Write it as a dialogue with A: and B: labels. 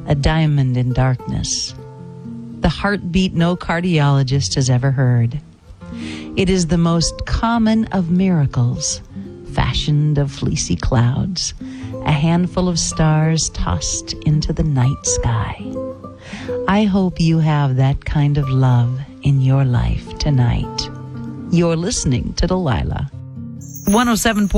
A: a diamond in darkness, the heartbeat no cardiologist has ever heard. It is the most common of miracles, fashioned of fleecy clouds, a handful of stars tossed into the night sky. I hope you have that kind of love in your life tonight. You're listening to Delilah. 107.